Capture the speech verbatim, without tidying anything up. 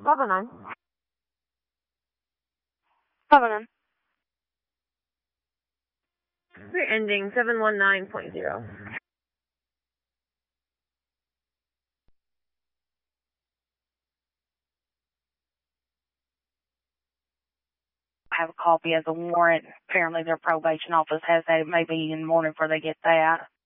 five oh nine. five oh nine. We're ending seven one nine point zero. Have a copy of the warrant. Apparently their probation office has that. It may be in the morning before they get that.